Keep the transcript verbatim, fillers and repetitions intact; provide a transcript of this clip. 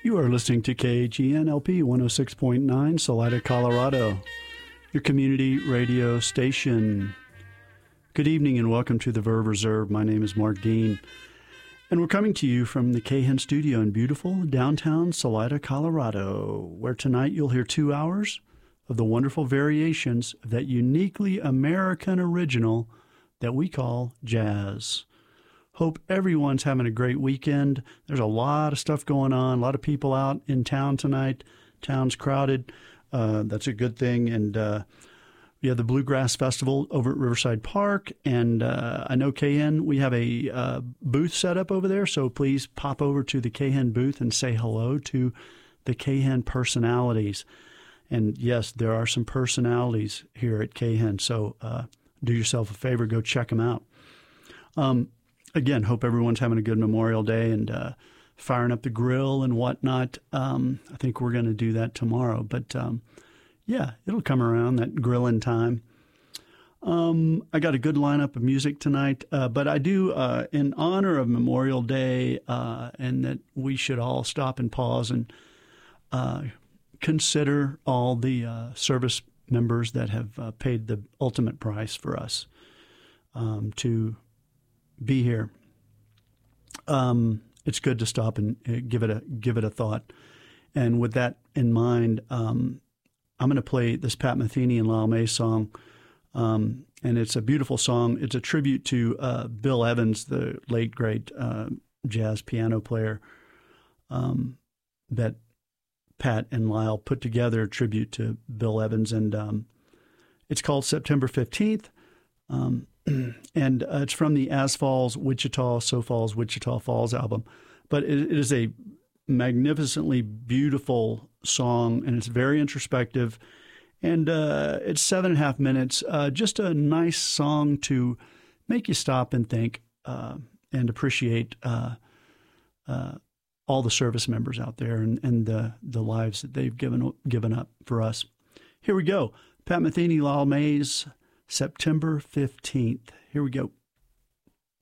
You are listening to K H E N L P one oh six point nine, Salida, Colorado, your community radio station. Good evening and welcome to the Verve Reserve. My name is Mark Dean, and we're coming to you from the K H E N studio in beautiful downtown Salida, Colorado, where tonight you'll hear two hours of the wonderful variations of that uniquely American original that we call jazz. Hope everyone's having a great weekend. There's a lot of stuff going on, a lot of people out in town tonight. Town's crowded. Uh, that's a good thing. And uh, we have the Bluegrass Festival over at Riverside Park. And uh, I know K N, we have a uh, booth set up over there, so please pop over to the K N booth and say hello to the K N personalities. And yes, there are some personalities here at K N, so uh, do yourself a favor, go check them out. Um, Again, hope everyone's having a good Memorial Day and uh, firing up the grill and whatnot. Um, I think we're going to do that tomorrow. But, um, yeah, it'll come around, that grilling time. Um, I got a good lineup of music tonight. Uh, but I do, uh, in honor of Memorial Day, uh, and that we should all stop and pause and uh, consider all the uh, service members that have uh, paid the ultimate price for us um, to be here. Um, it's good to stop and uh, give it a give it a thought. And with that in mind, um, I'm going to play this Pat Metheny and Lyle May song, um, and it's a beautiful song. It's a tribute to uh, Bill Evans, the late great uh, jazz piano player um, that Pat and Lyle put together, a tribute to Bill Evans, and um, it's called September fifteenth. Um, and uh, it's from the As Falls, Wichita, So Falls, Wichita Falls album. But it, it is a magnificently beautiful song, and it's very introspective. And uh, it's seven and a half minutes. Uh, just a nice song to make you stop and think uh, and appreciate uh, uh, all the service members out there and, and the, the lives that they've given given up for us. Here we go. Pat Metheny, Lyle Mays, September fifteenth. Here we go.